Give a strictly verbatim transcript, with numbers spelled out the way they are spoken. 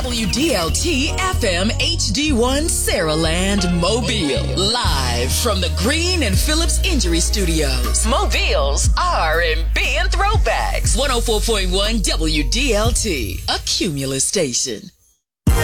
W D L T F M H D one Saraland, Mobile. Live from the Green and Phillips Injury Studios. Mobile's R and B and Throwbacks. one oh four point one W D L T, a Cumulus station.